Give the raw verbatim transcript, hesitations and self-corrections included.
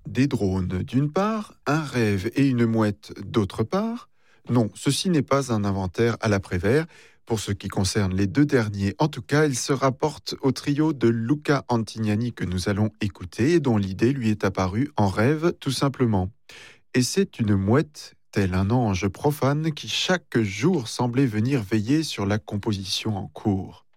Des drones d'une part, un rêve et une mouette d'autre part. Non, ceci n'est pas un inventaire à la Prévert. Pour ce qui concerne les deux derniers, en tout cas, il se rapporte au trio de Luca Antignani que nous allons écouter et dont l'idée lui est apparue en rêve tout simplement. Et c'est une mouette, tel un ange profane, qui chaque jour semblait venir veiller sur la composition en cours.